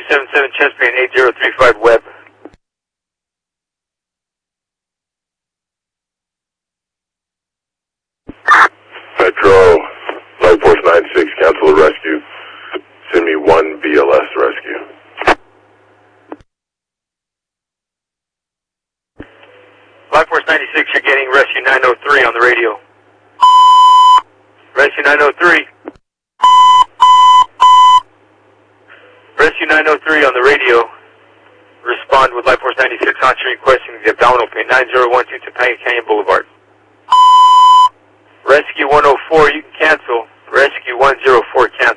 277 chest pain 8035 Web. Metro, Life Force 96, cancel the rescue. Send me one BLS rescue. Life Force 96, you're getting Rescue 903 on the radio. Rescue 903. Rescue 903 on the radio. Respond with Life Force 96 answer requesting the abdominal pain 9012 Topanga Canyon Boulevard. Rescue 104, you can cancel. Rescue 104, cancel.